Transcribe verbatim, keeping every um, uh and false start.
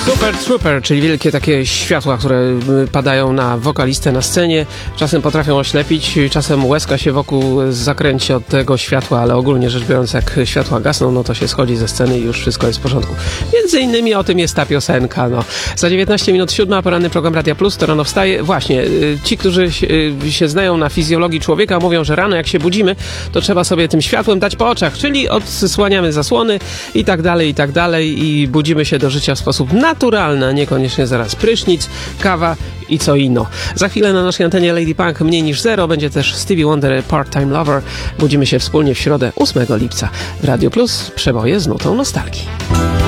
Super Trooper, czyli wielkie takie światła, które padają na wokalistę na scenie. Czasem potrafią oślepić, czasem łezka się wokół zakręci od tego światła, ale ogólnie rzecz biorąc, jak światła gasną, no to się schodzi ze sceny i już wszystko jest w porządku. Między innymi o tym jest ta piosenka. No. Za dziewiętnaście minut siódma, poranny program Radia Plus, to rano wstaje. Właśnie, ci, którzy się znają na fizjologii człowieka, mówią, że rano jak się budzimy, to trzeba sobie tym światłem dać po oczach, czyli odsłaniamy zasłony i tak dalej, i tak dalej i budzimy się do życia w sposób naturalny, a niekoniecznie zaraz prysznic, kawa i co inno. Za chwilę na naszej antenie Lady Punk mniej niż zero, będzie też Stevie Wonder Part-Time Lover. Budzimy się wspólnie w środę ósmego lipca w Radio Plus, przeboje z nutą nostalgii.